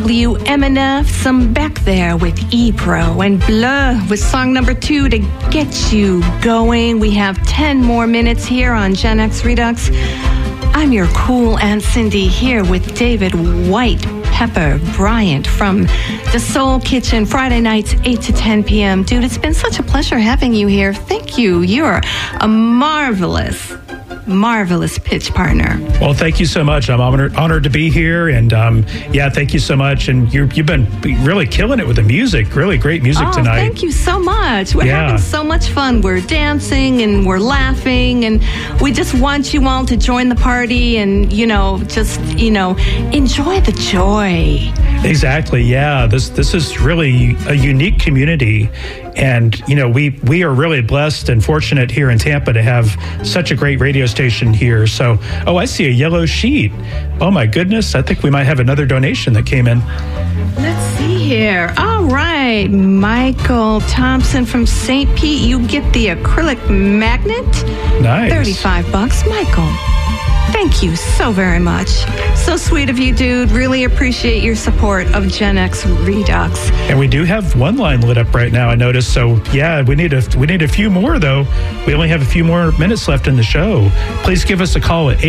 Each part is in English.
WMNF, some Beck there with E-Pro, and Bleu with song number 2 to get you going. We have 10 more minutes here on Gen X Redux. I'm your cool Aunt Cindy here with David White Pepper Bryant from the Soul Kitchen, Friday nights, 8 to 10 p.m. Dude, it's been such a pleasure having you here. Thank you. You're a marvelous pitch partner. Well, thank you so much. I'm honored to be here, and thank you so much. And you've been really killing it with the music. Really great music tonight. Thank you so much. We're having so much fun. We're dancing and we're laughing, and we just want you all to join the party and enjoy the joy. Exactly. Yeah. This is really a unique community. And, we are really blessed and fortunate here in Tampa to have such a great radio station here. So, I see a yellow sheet. Oh, my goodness. I think we might have another donation that came in. Let's see here. All right. Michael Thompson from St. Pete. You get the acrylic magnet. Nice. $35, Michael. Thank you so very much. So sweet of you, dude. Really appreciate your support of Gen X Redux. And we do have one line lit up right now, I noticed. So, we need a few more, though. We only have a few more minutes left in the show. Please give us a call at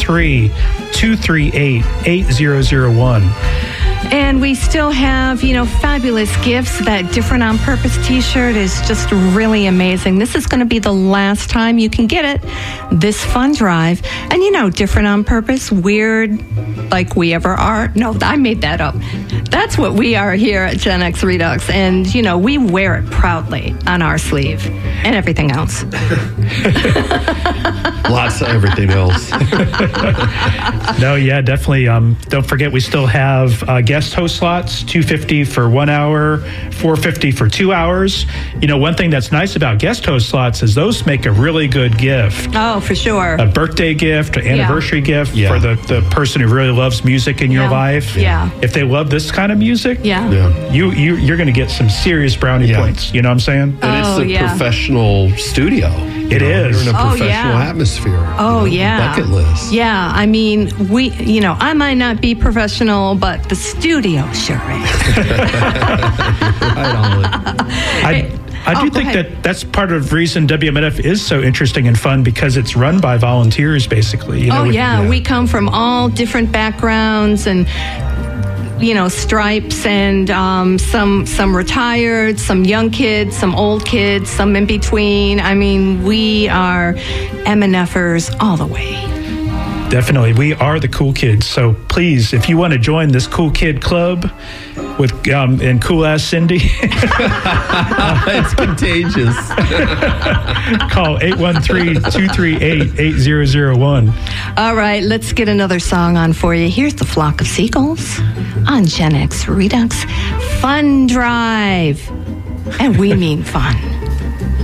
813-238-8001. And we still have, fabulous gifts. That Different on Purpose t-shirt is just really amazing. This is going to be the last time you can get it, this fund drive. And Different on Purpose, weird like we ever are. No, I made that up. That's what we are here at Gen X Redux. And, we wear it proudly on our sleeve and everything else. Lots of everything else. No, yeah, definitely. Don't forget, we still have guest host slots, $250 for 1 hour, $450 for 2 hours. One thing that's nice about guest host slots is those make a really good gift. Oh, for sure. A birthday gift, an anniversary gift for the person who really loves music in your life. Yeah. If they love this kind of music, you're going to get some serious brownie points. You know what I'm saying? And it's a professional studio. It is. You're in a professional atmosphere. Bucket list. Yeah, I mean, I might not be professional, but the studio sure is. I do think that's part of the reason WMNF is so interesting and fun, because it's run by volunteers, basically. We come from all different backgrounds and stripes, and some retired, some young kids, some old kids, some in between. I mean, we are MNFers all the way. Definitely. We are the cool kids. So please, if you want to join this cool kid club with and cool ass Cindy, it's contagious. Call 813-238-8001. All right, let's get another song on for you. Here's The Flock of Seagulls on Gen X Redux Fun Drive. And we mean fun.